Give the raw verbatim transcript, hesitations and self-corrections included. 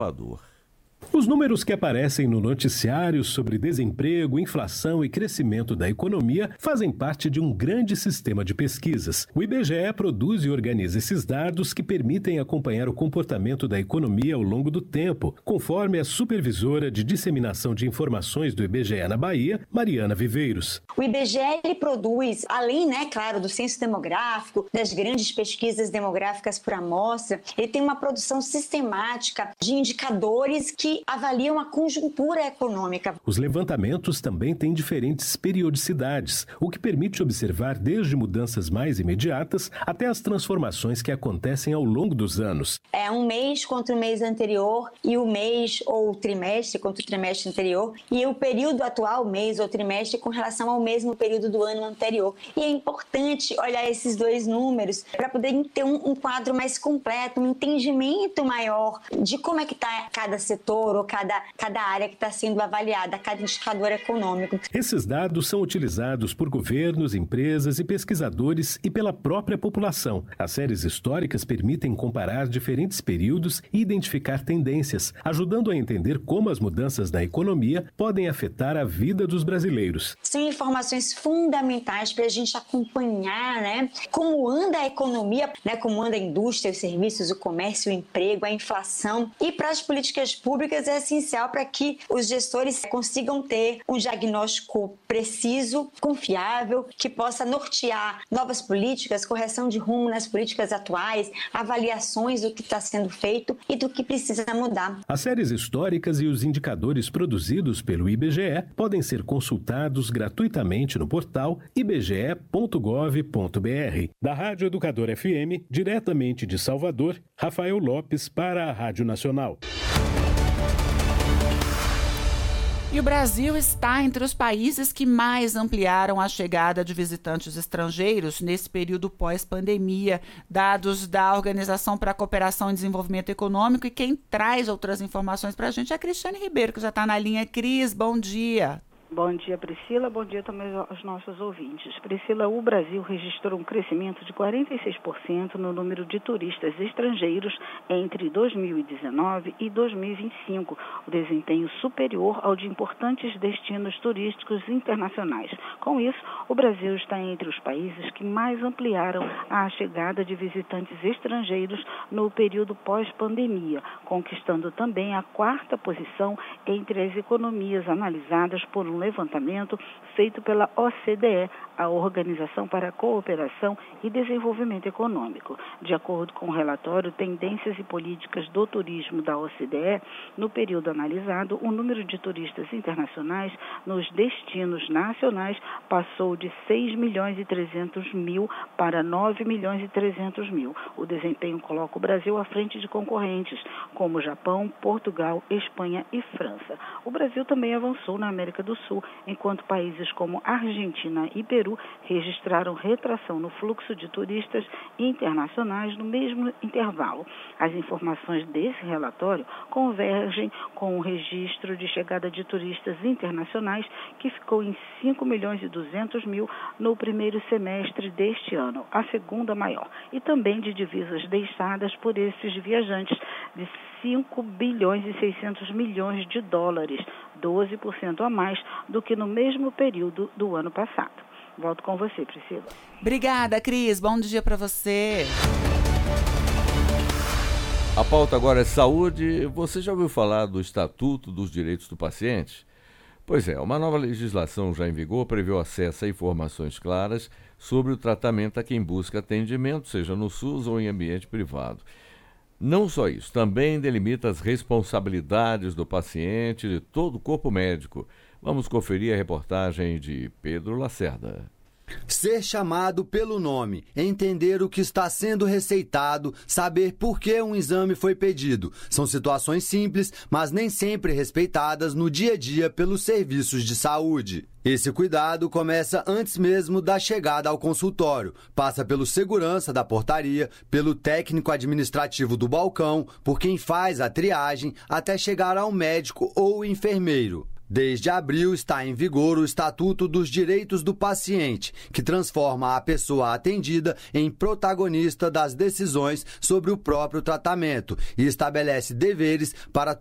Os números que aparecem no noticiário sobre desemprego, inflação e crescimento da economia fazem parte de um grande sistema de pesquisas. O I B G E produz e organiza esses dados que permitem acompanhar o comportamento da economia ao longo do tempo, conforme a supervisora de disseminação de informações do I B G E na Bahia, Mariana Viveiros. O I B G E ele produz, além, né, claro, do censo demográfico, das grandes pesquisas demográficas por amostra, ele tem uma produção sistemática de indicadores que avaliam a conjuntura econômica. Os levantamentos também têm diferentes periodicidades, o que permite observar desde mudanças mais imediatas até as transformações que acontecem ao longo dos anos. É um mês contra o mês anterior e o mês ou o trimestre contra o trimestre anterior e o período atual, mês ou trimestre, com relação ao mesmo período do ano anterior. E é importante olhar esses dois números para poder ter um, um quadro mais completo, um entendimento maior de como é que está cada setor ou cada, cada área que está sendo avaliada, cada indicador econômico. Esses dados são utilizados por governos, empresas e pesquisadores e pela própria população. As séries históricas permitem comparar diferentes períodos e identificar tendências, ajudando a entender como as mudanças na economia podem afetar a vida dos brasileiros. São informações fundamentais para a gente acompanhar, né, como anda a economia, né, como anda a indústria, os serviços, o comércio, o emprego, a inflação. E para as políticas públicas é essencial para que os gestores consigam ter um diagnóstico preciso, confiável, que possa nortear novas políticas, correção de rumo nas políticas atuais, avaliações do que está sendo feito e do que precisa mudar. As séries históricas e os indicadores produzidos pelo I B G E podem ser consultados gratuitamente no portal i b g e ponto gov ponto b r. Da Rádio Educador F M, diretamente de Salvador, Rafael Lopes para a Rádio Nacional. E o Brasil está entre os países que mais ampliaram a chegada de visitantes estrangeiros nesse período pós-pandemia, dados da Organização para a Cooperação e Desenvolvimento Econômico. E quem traz outras informações para a gente é a Cristiane Ribeiro, que já está na linha. Cris, bom dia. Bom dia, Priscila. Bom dia também aos nossos ouvintes. Priscila, o Brasil registrou um crescimento de quarenta e seis por cento no número de turistas estrangeiros entre dois mil e dezenove e dois mil e vinte e cinco, o desempenho superior ao de importantes destinos turísticos internacionais. Com isso, o Brasil está entre os países que mais ampliaram a chegada de visitantes estrangeiros no período pós-pandemia, conquistando também a quarta posição entre as economias analisadas por um levantamento feito pela O C D E, a Organização para a Cooperação e Desenvolvimento Econômico. De acordo com o relatório Tendências e Políticas do Turismo da O C D E, no período analisado, o número de turistas internacionais nos destinos nacionais passou de seis milhões e trezentos mil para nove milhões e trezentos mil. O desempenho coloca o Brasil à frente de concorrentes como Japão, Portugal, Espanha e França. O Brasil também avançou na América do Sul, enquanto países como Argentina e Peru registraram retração no fluxo de turistas internacionais no mesmo intervalo. As informações desse relatório convergem com o registro de chegada de turistas internacionais, que ficou em cinco milhões e duzentos mil no primeiro semestre deste ano, a segunda maior, e também de divisas deixadas por esses viajantes de cinco bilhões e seiscentos milhões de dólares, doze por cento a mais do que no mesmo período do ano passado. Volto com você, Priscila. Obrigada, Cris. Bom dia para você. A pauta agora é saúde. Você já ouviu falar do Estatuto dos Direitos do Paciente? Pois é, uma nova legislação já em vigor prevê o acesso a informações claras sobre o tratamento a quem busca atendimento, seja no SUS ou em ambiente privado. Não só isso, também delimita as responsabilidades do paciente e de todo o corpo médico. Vamos conferir a reportagem de Pedro Lacerda. Ser chamado pelo nome, entender o que está sendo receitado, saber por que um exame foi pedido. São situações simples, mas nem sempre respeitadas no dia a dia pelos serviços de saúde. Esse cuidado começa antes mesmo da chegada ao consultório. Passa pelo segurança da portaria, pelo técnico administrativo do balcão, por quem faz a triagem, até chegar ao médico ou enfermeiro. Desde abril está em vigor o Estatuto dos Direitos do Paciente, que transforma a pessoa atendida em protagonista das decisões sobre o próprio tratamento e estabelece deveres para